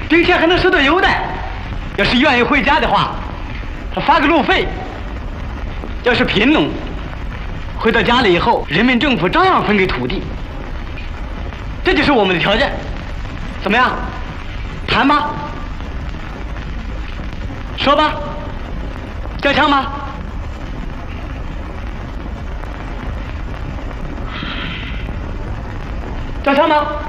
并且还能收到优待。要是愿意回家的话，还发个路费。要是贫农，回到家里以后，人民政府照样分给土地。这就是我们的条件，怎么样？谈吧，说吧，交枪吗？交枪吗？